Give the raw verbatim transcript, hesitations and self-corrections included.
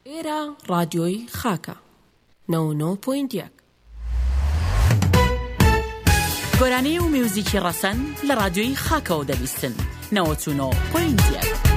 ئێرە ڕادیۆی خاکە نەوە و نۆ پۆینت یەک. گۆرانەی و میوزیکی ڕەسەن لە ڕادیۆی خاکەوە دەبیستن نەوە و نۆ پۆینت یەک.